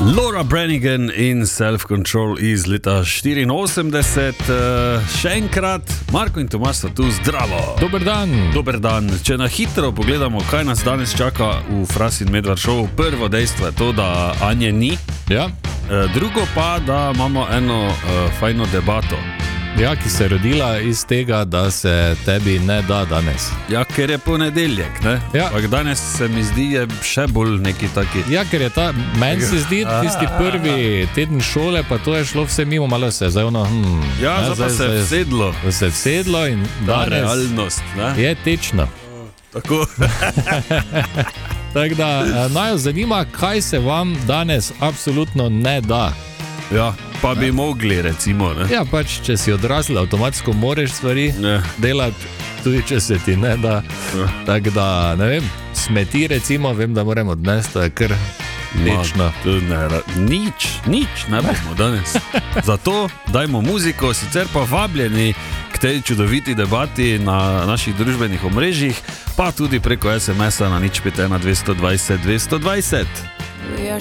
Laura Branigan in Self Control iz leta 84. Še enkrat, Marko in Tomaž so tu, zdravo. Dober dan. Dober dan. Če na hitro pogledamo, kaj nas danes čaka v Fras in Medvard šovu, prvo dejstvo je to, da Anje ni. Ja. Drugo pa, da imamo eno fajno debato. Ja, ki se je rodila iz tega, da se tebi ne da danes. Ja, ker je ponedeljek, ne? Ja. Ampak danes se mi zdi, je še bolj neki taki. Ja, ker je meni se zdi, tisti prvi teden šole, pa to je šlo vse mimo, malo se je zdaj ono, Ja, zdaj se je vsedlo. Se je vsedlo in Ta danes realnost, ne? je tečno. Tako. Tako da, naj jo zanima, kaj se vam danes absolutno ne da. Ja, pa bi mogli, recimo, ne? Ja, pač, če si odrasel, avtomatsko moreš stvari delati, tudi če se ti ne da. Tako da, ne vem, smeti recimo, vem, da moram odnesti, to je kar tečno. Nič ne bomo danes. Zato dajmo muziko, sicer pa vabljeni k tej čudoviti debati na naših družbenih omrežjih, pa tudi preko SMS-a na 051 220 220. We are